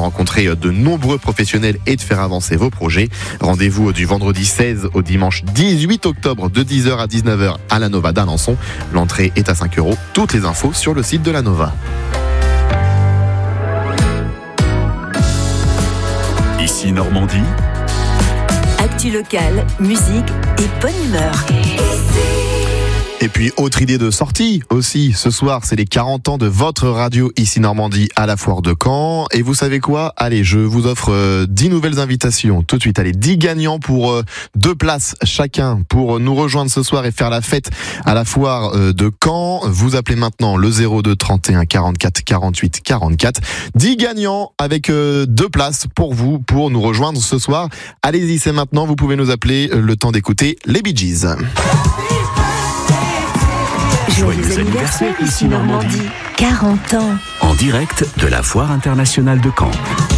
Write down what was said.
rencontrer de nombreux professionnels et de faire avancer vos projets. Rendez-vous du vendredi 16 au dimanche 18 octobre de 10h à 19h à la Nova d'Alençon. L'entrée est à 5 €. Toutes les infos sur le site de la Nova. Ici Normandie. Actu locale, musique et bonne humeur. Et puis, autre idée de sortie aussi, ce soir, c'est les 40 ans de votre radio ici Normandie à la foire de Caen. Et vous savez quoi ? Allez, je vous offre 10 nouvelles invitations. Tout de suite, allez, 10 gagnants pour 2 places chacun pour nous rejoindre ce soir et faire la fête à la foire de Caen. Vous appelez maintenant le 02 31 44 48 44. 10 gagnants avec 2 places pour vous, pour nous rejoindre ce soir. Allez-y, c'est maintenant, vous pouvez nous appeler le temps d'écouter les Bee Gees. Joyeux anniversaire ici Normandie. 40 ans. En direct de la Foire internationale de Caen.